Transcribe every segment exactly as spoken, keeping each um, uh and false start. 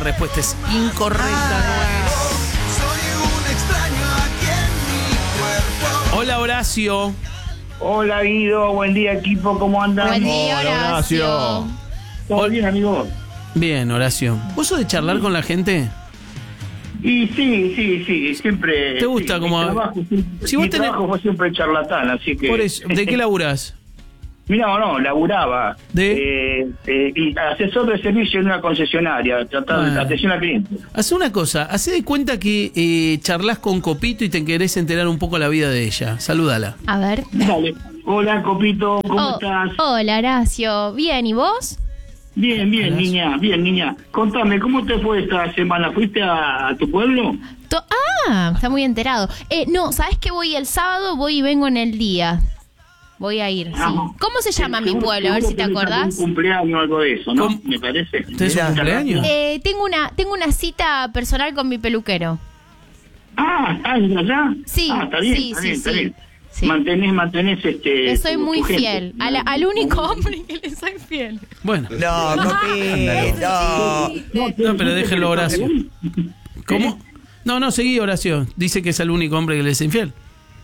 La respuesta es incorrecta. Ah. Soy un extraño aquí en mi cuerpo. Hola, Horacio. Hola, Guido. Buen día, equipo. ¿Cómo andan? Buen día, Hola, Horacio. Horacio. ¿Todo bien, amigo? Bien, Horacio. ¿Vos sos de charlar con la gente? Y sí, sí, sí. Siempre... ¿Te gusta sí, como- Mi trabajo, siempre, Si vos mi tenés- trabajo fue siempre charlatán, así que... Por eso, ¿de qué laburás? Mira, no, no, laburaba. ¿De? Eh, eh, y asesor de servicio en una concesionaria. Tratar de Ah. atención al cliente. Haz una cosa, hacé de cuenta que eh, charlas con Copito y te querés enterar un poco la vida de ella. Salúdala. A ver. Dale. Hola, Copito. ¿Cómo Oh, estás? hola, Horacio. Bien, ¿y vos? Bien, bien, Hola. niña. Bien, niña. Contame, ¿cómo te fue esta semana? ¿Fuiste a, a tu pueblo? To- ah, está muy enterado. Eh, no, ¿sabés que voy el sábado? Voy y vengo en el día. Voy a ir, sí. Ah. ¿Cómo se llama mi Seguro- pueblo? A ver si te seguro tenés acordás. algún cumpleaños o algo de eso, ¿no? ¿Cómo? Me parece. ¿Tenés un Mirá. cumpleaños? Eh, tengo una tengo una cita personal con mi peluquero. Ah, ¿estás allá? Sí, Ah, está bien, sí, está sí, bien, está sí. bien. Sí. Mantenés, mantenés este... Le soy tu- muy tu gente. fiel. A la- al único hombre que le soy fiel. Bueno, No, Copito. no, pero déjenlo, Horacio. ¿Cómo? No, no, seguí, Horacio. Dice que es el único hombre que le es infiel.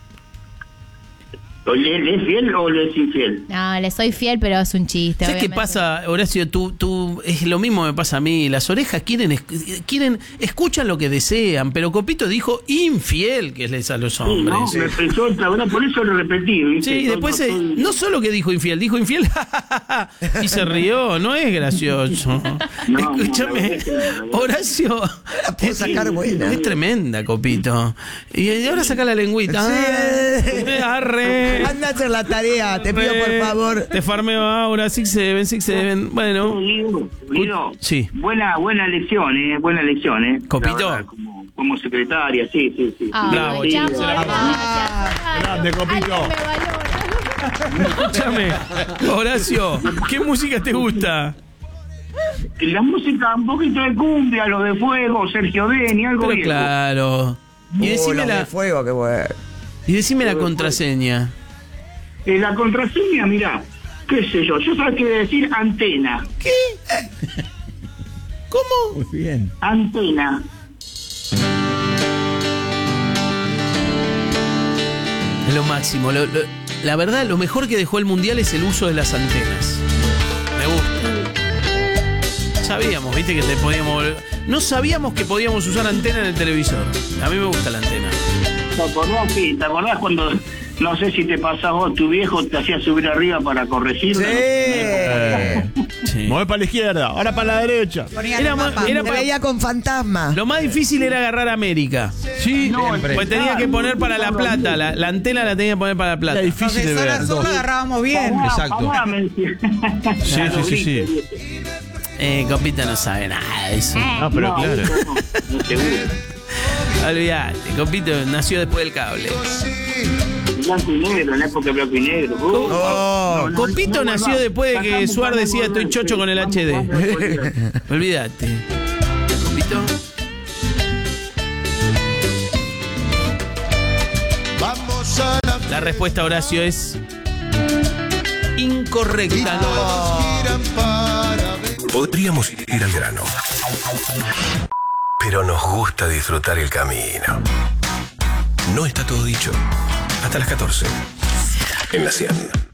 ¿O ¿Le, le es fiel o le es infiel? No, le soy fiel, pero es un chiste. ¿Sabes qué obviamente. pasa, Horacio? Tú, tú, es lo mismo me pasa a mí. Las orejas quieren, es- quieren, escuchan lo que desean, pero Copito dijo infiel que es a los Sí, ¿no? hombres. Me pensó otra vez, por eso lo repetí. ¿viste? Sí, y después No, eh, no, no solo que dijo infiel, dijo infiel y se rió, no es gracioso. no, Escúchame, la verdad que no. Horacio, La puedo sacar buena. es tremenda, Copito. Y, y ahora saca la lengüita. Sí. Ah, arre. Anda a hacer la tarea, te pido por favor. Te farmeo ahora, six seven, six seven. Bueno, Guido, Guido, Sí. buena, buena elección, ¿eh? Buena elección, ¿eh? Copito. La verdad, Como, como secretaria, sí, sí, sí. Ah, Bravo, te amo, chicos. gracias. Grande, Copito. Alguien me valora. escúchame, Horacio, ¿qué música te gusta? La música, un poquito de cumbia, lo de fuego, Sergio Beni, algo Pero viejo. claro. Y Uh, decime los de la, fuego, qué bueno. y decime la contraseña. Eh, la contraseña, mirá, qué sé yo, yo sabía que decir antena, ¿Cómo? Muy bien. antena. Es lo máximo. lo- lo- la verdad, lo mejor que dejó el mundial es el uso de las antenas. Me gusta. Sabíamos, viste, que te podíamos. No sabíamos que podíamos usar antena en el televisor. A mí me gusta la antena. ¿Te acordás, sí? ¿Te acordás cuando, no sé si te pasás vos, tu viejo te hacía subir arriba para corregir? Sí. Eh, Sí. mueve para la izquierda, ahora para la derecha. Era más- era Te pa- veía con fantasma. Lo más difícil era agarrar América. Sí, Pues tenía que poner para La Plata. La, la antena la tenía que poner para La Plata. era difícil de ver. Azul lo agarrábamos bien. Pará, Exacto. pará, me decía. Sí, sí, sí, sí. Eh, Copita no sabe nada de eso. No, pero No, claro. no, no, seguro. Olvídate, Copito nació después del cable. Blanco y negro, en la época de blanco y negro. Uh, Oh. no, no, Copito no, nació no, después de que sacamos, Suar sacamos, decía estoy sacamos, chocho con el vamos, H D. vamos, Olvídate. Copito. Vamos a la La respuesta, Horacio, es incorrecta. giran para ver. Podríamos ir al grano, pero nos gusta disfrutar el camino. No está todo dicho. Hasta las catorce. En la cien.